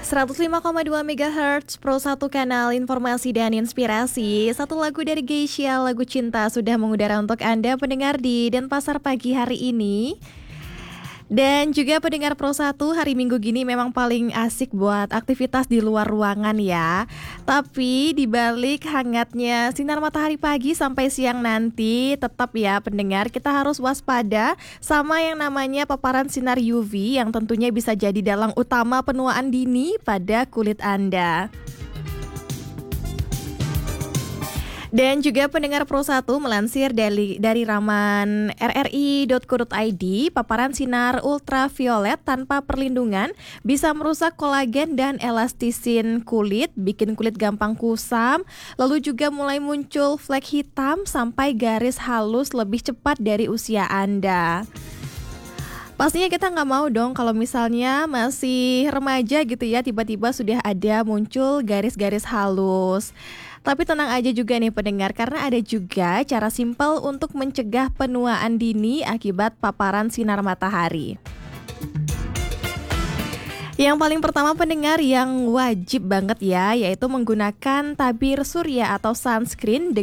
105,2 MHz Pro 1 kanal informasi dan inspirasi. Satu lagu dari Geisha, lagu cinta sudah mengudara untuk Anda pendengar di Denpasar pagi hari ini. Dan juga pendengar Pro 1, hari Minggu gini memang paling asik buat aktivitas di luar ruangan ya. Tapi di balik hangatnya sinar matahari pagi sampai siang nanti, tetap ya pendengar, kita harus waspada sama yang namanya paparan sinar UV yang tentunya bisa jadi dalang utama penuaan dini pada kulit Anda. Dan juga pendengar Pro 1 melansir dari laman rri.co.id, paparan sinar ultraviolet tanpa perlindungan bisa merusak kolagen dan elastisin kulit, bikin kulit gampang kusam, lalu juga mulai muncul flek hitam sampai garis halus lebih cepat dari usia Anda. Pastinya kita nggak mau dong kalau misalnya masih remaja gitu ya, tiba-tiba sudah ada muncul garis-garis halus. Tapi tenang aja juga nih pendengar, karena ada juga cara simpel untuk mencegah penuaan dini akibat paparan sinar matahari. Yang paling pertama pendengar yang wajib banget ya, yaitu menggunakan tabir surya atau sunscreen